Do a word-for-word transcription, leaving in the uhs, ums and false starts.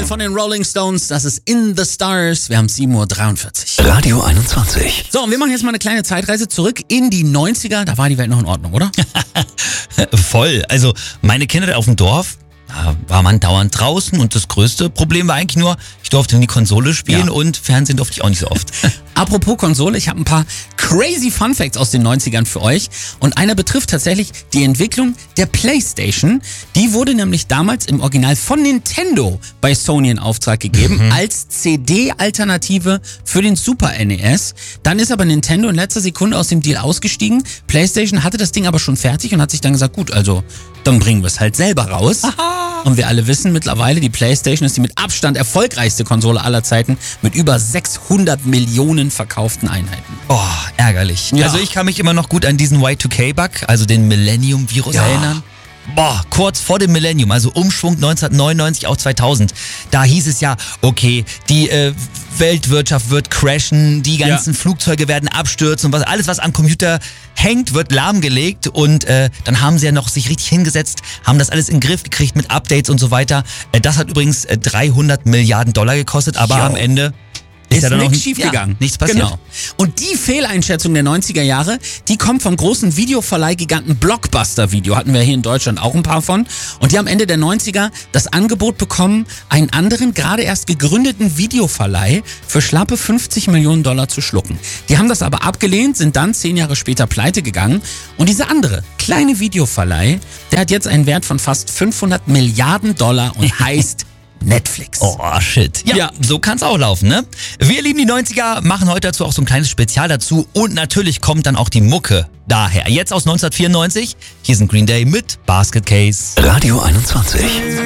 von den Rolling Stones, das ist In the Stars. Wir haben sieben Uhr dreiundvierzig. Radio einundzwanzig. So, und wir machen jetzt mal eine kleine Zeitreise zurück in die neunziger. Da war die Welt noch in Ordnung, oder? Voll. Also meine Kinder auf dem Dorf, da war man dauernd draußen und das größte Problem war eigentlich nur, ich durfte nie Konsole spielen Ja. und Fernsehen durfte ich auch nicht so oft. Apropos Konsole, ich habe ein paar crazy Fun Facts aus den neunzigern für euch. Und einer betrifft tatsächlich die Entwicklung der PlayStation. Die wurde nämlich damals im Original von Nintendo bei Sony in Auftrag gegeben, mhm. als C D-Alternative für den Super N E S. Dann ist aber Nintendo in letzter Sekunde aus dem Deal ausgestiegen. PlayStation hatte das Ding aber schon fertig und hat sich dann gesagt, gut, also dann bringen wir es halt selber raus. Aha. Und wir alle wissen mittlerweile, die PlayStation ist die mit Abstand erfolgreichste Konsole aller Zeiten mit über sechshundert Millionen verkauften Einheiten. Oh, ärgerlich. Ja. Also ich kann mich immer noch gut an diesen Y zwei K-Bug, also den Millennium-Virus Ja. erinnern. Boah, kurz vor dem Millennium, also Umschwung neunzehnhundertneunundneunzig auf zweitausend, da hieß es ja, okay, die äh, Weltwirtschaft wird crashen, die ganzen Ja. Flugzeuge werden abstürzen und was, alles, was am Computer hängt, wird lahmgelegt und äh, dann haben sie ja noch sich richtig hingesetzt, haben das alles in den Griff gekriegt mit Updates und so weiter. Äh, das hat übrigens äh, dreihundert Milliarden Dollar gekostet, aber Jo. am Ende Ist ja dann nichts auch schief ja, gegangen. nichts passiert. Genau. Und die Fehleinschätzung der neunziger Jahre, die kommt vom großen Videoverleihgiganten Blockbuster Video. Hatten wir hier in Deutschland auch ein paar von. Und die haben Ende der neunziger das Angebot bekommen, einen anderen, gerade erst gegründeten Videoverleih für schlappe fünfzig Millionen Dollar zu schlucken. Die haben das aber abgelehnt, sind dann zehn Jahre später pleite gegangen. Und dieser andere, kleine Videoverleih, der hat jetzt einen Wert von fast fünfhundert Milliarden Dollar und heißt Netflix. Oh, shit. Ja, Ja. so kann's auch laufen, ne? Wir lieben die neunziger, machen heute dazu auch so ein kleines Spezial dazu und natürlich kommt dann auch die Mucke daher. Jetzt aus neunzehnhundertvierundneunzig, hier sind Green Day mit Basket Case. Radio einundzwanzig.